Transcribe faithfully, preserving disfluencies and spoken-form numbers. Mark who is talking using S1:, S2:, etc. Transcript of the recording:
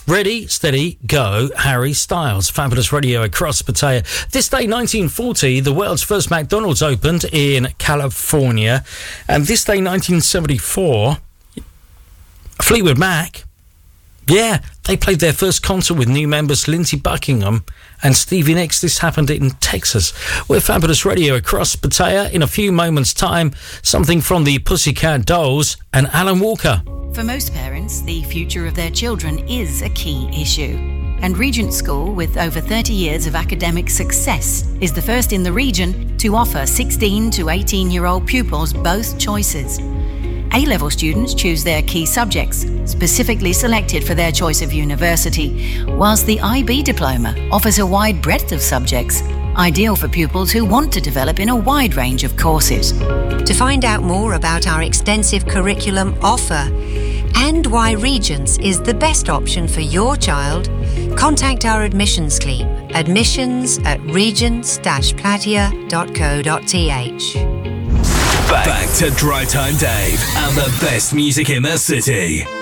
S1: Ready, steady, go, Harry Styles. Fabulous Radio across Pattaya. This day, nineteen forty, the world's first McDonald's opened in California. And this day, nineteen seventy-four, Fleetwood Mac, yeah, they played their first concert with new members Lindsey Buckingham and Stevie Nicks. This happened in Texas. We're Fabulous Radio across Pattaya. In a few moments' time, something from the Pussycat Dolls and Alan Walker.
S2: For most parents, the future of their children is a key issue. And Regent School, with over thirty years of academic success, is the first in the region to offer sixteen to eighteen-year-old pupils both choices. A-level students choose their key subjects, specifically selected for their choice of university, whilst the I B diploma offers a wide breadth of subjects, ideal for pupils who want to develop in a wide range of courses.
S3: To find out more about our extensive curriculum offer and why Regents is the best option for your child, contact our admissions team, admissions at regents dash platia dot co dot t h.
S4: Back, Back to Drive Time Dave and the best music in the city.